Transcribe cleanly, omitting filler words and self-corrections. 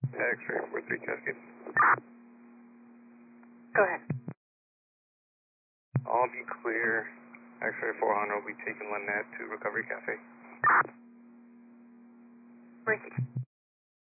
X-ray 43 Cascade. Go ahead. All be clear. X-ray 400 will be taking Lynette to Recovery Cafe. Ricky.